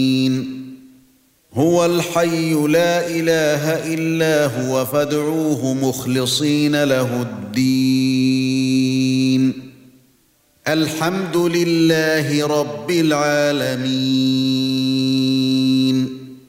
هُوَ الْحَيُّ لَا إِلَٰهَ إِلَّا هُوَ فادعوه مُخْلِصِينَ لَهُ الدِّينَ الْحَمْدُ لِلَّهِ رَبِّ الْعَالَمِينَ